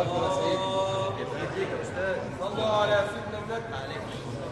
الله يبارك فيك يا استاذ. صلوا على سيدنا النبي عليه.